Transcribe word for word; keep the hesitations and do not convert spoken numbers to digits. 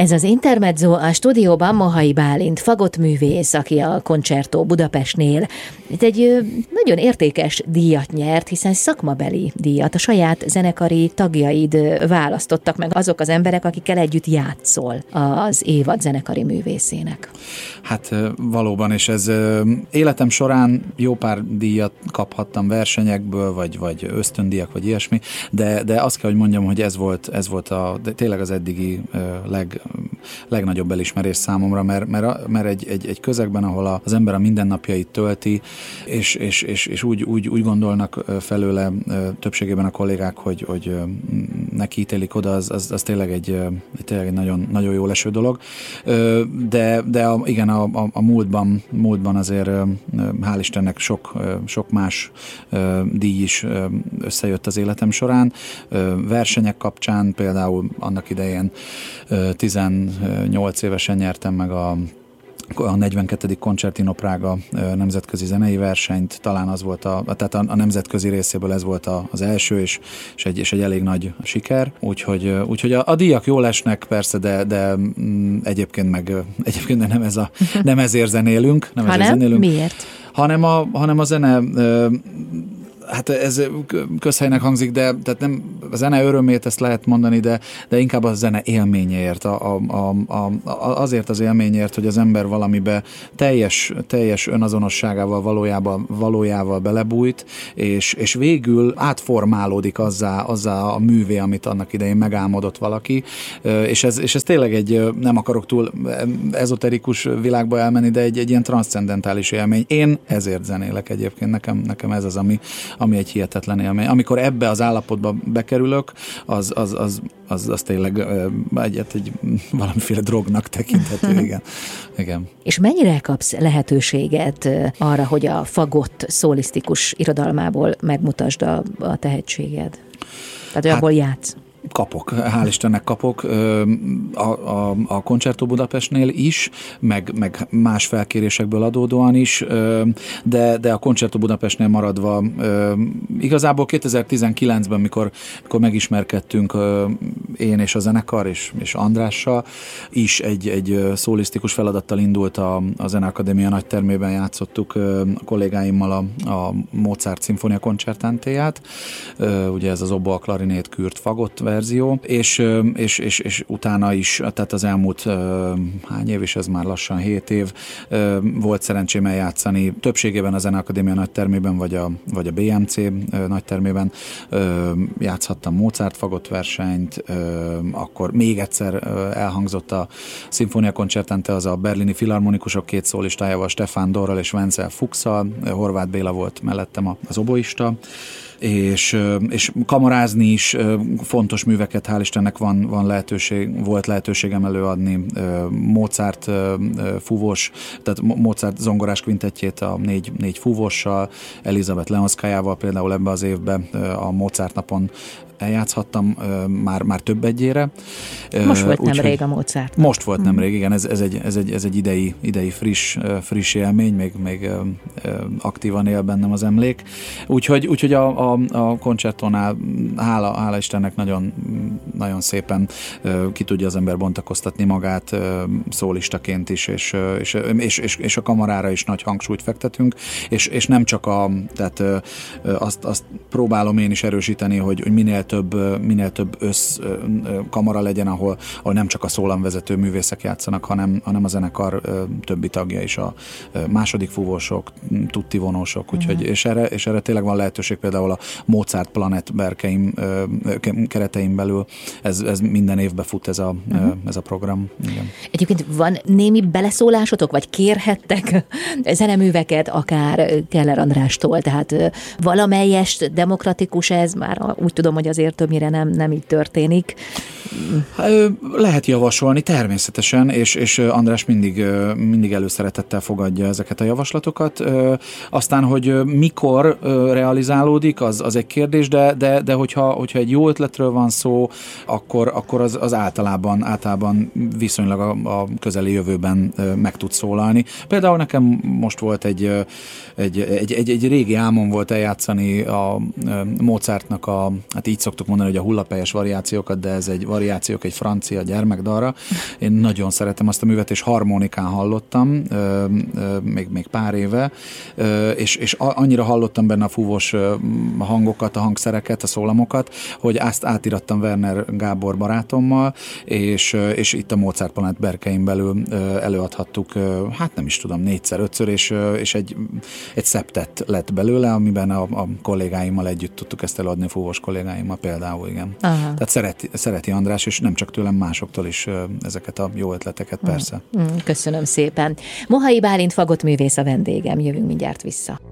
Ez az Intermezzo, a stúdióban Mohai Bálint, fagottművész, aki a Concerto Budapestnél itt egy nagyon értékes díjat nyert, hiszen szakmabeli díjat, a saját zenekari tagjaid választottak meg, azok az emberek, akikkel együtt játszol az évad zenekari művészének. Hát valóban, és ez életem során jó pár díjat kaphattam versenyekből, vagy, vagy ösztöndíjak, vagy ilyesmi, de, de azt kell, hogy mondjam, hogy ez volt, ez volt a, tényleg az eddigi leg, legnagyobb elismerés számomra, mert, mert, mert egy, egy, egy közegben, ahol az ember a mindennapjait tölti, és, és, és, és úgy, úgy, úgy gondolnak felőle többségében a kollégák, hogy, hogy neki ítélik oda, az, az, az tényleg egy, tényleg egy nagyon, nagyon jó leső dolog. De, de a, igen, a, a, a múltban, múltban azért hál' Istennek sok, sok más díj is összejött az életem során. Versenyek kapcsán például annak idején tizennyolc évesen nyertem meg a a negyvenkettedik Concertino Praga nemzetközi zenei versenyt, talán az volt a, tehát a, a nemzetközi részéből ez volt a, az első, és, és, egy, és egy elég nagy siker. Úgyhogy, úgyhogy a, a díjak jól esnek persze, de, de egyébként meg egyébként nem, ez a, nem ezért zenélünk. Nem hanem ezért zenélünk, miért? Hanem a, hanem a zene... Hát ez közhelynek hangzik, de tehát nem a zene örömét ezt lehet mondani, de, de inkább a zene élményért, a, a, a, a, azért az élményért, hogy az ember valamibe teljes, teljes önazonosságával, valójában, valójával belebújt, és, és végül átformálódik azzá, azzá a művé, amit annak idején megálmodott valaki, és ez, és ez tényleg egy, nem akarok túl ezoterikus világba elmenni, de egy, egy ilyen transzcendentális élmény. Én ezért zenélek egyébként, nekem, nekem ez az, ami ami egy hihetetlen élmény. Amikor ebbe az állapotba bekerülök, az, az, az, az, az tényleg egyet egy valamiféle drognak tekinthető, igen. igen. És mennyire kapsz lehetőséget arra, hogy a fagott szólisztikus irodalmából megmutasd a, a tehetséged? Tehát, hogy abból játsz? Kapok, hál' Istennek kapok a, a, a Concerto Budapestnél is, meg, meg más felkérésekből adódóan is, de, de a Concerto Budapestnél maradva igazából kétezer-tizenkilencben, mikor, mikor megismerkedtünk én és a zenekar és, és Andrással is egy, egy szólisztikus feladattal indult a, a Zeneakadémia nagytermében, játszottuk a kollégáimmal a, a Mozart Sinfonia Concertantéját, ugye ez az oboe, klarinét, kürt, fagott verzió, és, és, és, és utána is, tehát az elmúlt hány év, és ez már lassan hét év, volt szerencsém eljátszani többségében a Zeneakadémia nagytermében, vagy a, vagy a bé em cé nagytermében, játszhattam Mozart fagott versenyt, akkor még egyszer elhangzott a Sinfonia Concertante, az a berlini filharmonikusok két szólistájával, Stefan Dorral és Wenzel Fuchsszal, Horváth Béla volt mellettem az oboista, és, és kamarázni is fontos műveket, hál' Istennek van, van lehetőség, volt lehetőségem előadni. Mozart fúvós, tehát Mozart zongorás kvintettjét a négy, négy fúvossal, Elizabeth Leonszkájával például ebbe az évben a Mozart napon eljátszhattam már, már több egyére. Most volt nemrég a Mozart. Most volt nemrég, igen, ez, ez, egy, ez, egy, ez egy idei, idei friss, friss élmény, még, még aktívan él bennem az emlék. Úgyhogy, úgyhogy a, a, a koncertónál hála, hála Istennek nagyon, nagyon szépen ki tudja az ember bontakoztatni magát szólistaként is, és, és, és, és, és a kamarára is nagy hangsúlyt fektetünk, és, és nem csak a, tehát azt, azt próbálom én is erősíteni, hogy, hogy minél több, minél több össz kamara legyen, ahol, ahol nem csak a szólamvezető művészek játszanak, hanem, hanem a zenekar többi tagja is, a második fúvósok, tutti vonósok, úgyhogy, uh-huh. és, erre, és erre tényleg van lehetőség, például a Mozart Planet berkeim kereteim belül, ez, ez minden évben fut ez a, uh-huh. ez a program. Igen. Egyébként van némi beleszólásotok, vagy kérhettek zeneműveket, akár Keller Andrástól, tehát valamelyest demokratikus ez, már úgy tudom, hogy azért többnyire nem, nem így történik. Lehet javasolni, természetesen, és, és András mindig, mindig előszeretettel fogadja ezeket a javaslatokat. Aztán, hogy mikor realizálódik, az, az egy kérdés, de, de, de hogyha, hogyha egy jó ötletről van szó, akkor, akkor az, az általában, általában viszonylag a, a közeli jövőben meg tud szólalni. Például nekem most volt egy, egy, egy, egy, egy régi álmom volt eljátszani a Mozartnak a, hát így szoktuk mondani, hogy a hullapelyes variációkat, de ez egy variációk egy francia gyermekdalra. Én nagyon szeretem azt a művet, és harmonikán hallottam, még, még pár éve, és, és annyira hallottam benne a fúvós hangokat, a hangszereket, a szólamokat, hogy azt átirattam Werner Gábor barátommal, és, és itt a Mozart Planet berkein belül előadhattuk, hát nem is tudom, négyszer, ötször, és, és egy, egy szeptet lett belőle, amiben a, a kollégáimmal együtt tudtuk ezt előadni, a fúvós kollégáimmal például, igen. Aha. Tehát szereti, szereti András, és nem csak tőlem, másoktól is ezeket a jó ötleteket, persze. Köszönöm szépen. Mohai Bálint fagottművész a vendégem, jövünk mindjárt vissza.